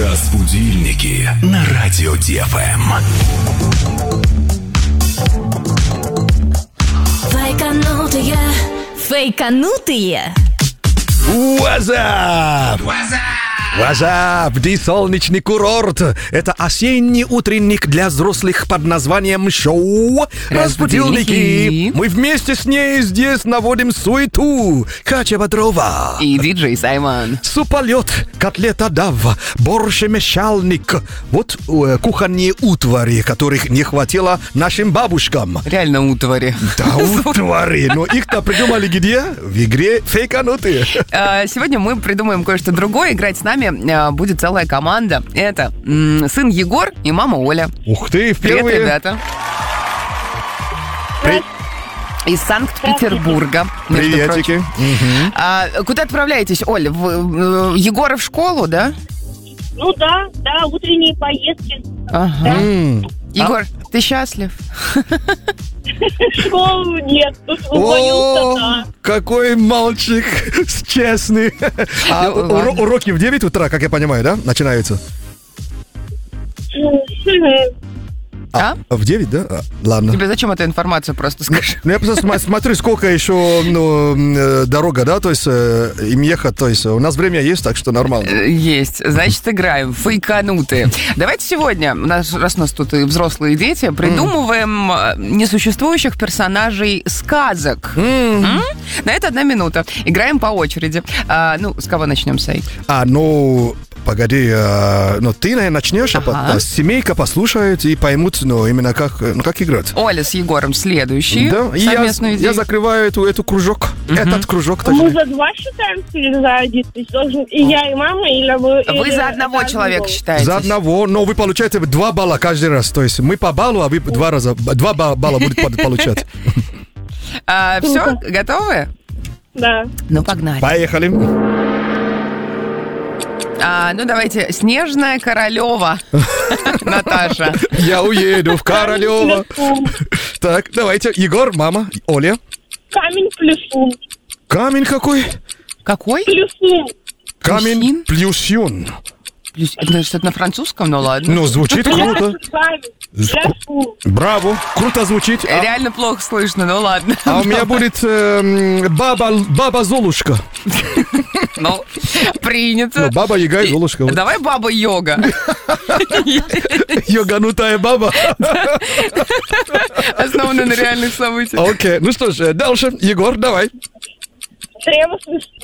Разбудильники на радио ДФМ. Фейканутые. What's up? What's up? Ди солнечный курорт. Это осенний утренник для взрослых под названием шоу «Разбудильники». Мы вместе с ней здесь наводим суету. Катя Бодрова. И диджей Саймон. Суполет, котлета дава, борщемешальник. Вот кухонные утвари, которых не хватило нашим бабушкам. Реально утвари. Да, утвари. Но их-то придумали где? В игре «Фейканутые». Сегодня мы придумаем кое-что другое. Играть с нами будет целая команда. Это сын Егор и мама Оля. Ух ты, впервые. Привет, ребята. Из Санкт-Петербурга. Приветики. Куда отправляетесь, Оль? Егора в школу, да? Ну да, утренние поездки. Ага. Егор, ты счастлив? Школу нет, тут уволился, да. Какой мальчик честный. Уроки в 9 утра, как я понимаю, да, начинаются? В 9, да? Ладно. Тебе зачем эта информация, просто скажи? Ну, я просто смотрю, сколько еще дорога, да, то есть им ехать, то есть у нас время есть, так что нормально. Есть. Значит, играем. Фейканутые. Давайте сегодня, раз у нас тут и взрослые дети, придумываем несуществующих персонажей сказок. На это 1 минута. Играем по очереди. С кого начнем, Сай? Погоди, ты, наверное, начнешь, а семейка послушает и поймут, именно как играть. Оля с Егором следующие. Да, и я закрываю эту кружок, этот кружок. Мы за 2 считаем или за 1? То есть должен и я, и мама, или вы... Вы за одного человека считаете? За одного, но вы получаете 2 балла каждый раз. То есть мы по баллу, а вы 2 балла будете получать. Все, готовы? Да. Ну, погнали. Поехали. Давайте. Снежная королева. Наташа. Я уеду в Королево. Так, давайте. Егор, мама, Оля. Камень-плюсун. Камень какой? Какой? Плюсун. Камень плюсюн. Это что-то на французском, ну ладно. Звучит круто. Браво, круто звучит. Реально плохо слышно, ну ладно. А у меня будет баба Золушка. Принято. Баба Яга и Золушка. Давай баба Йога. Йоганутая баба. Основана на реальных событиях. Окей, ну что ж, дальше. Егор, давай. Древо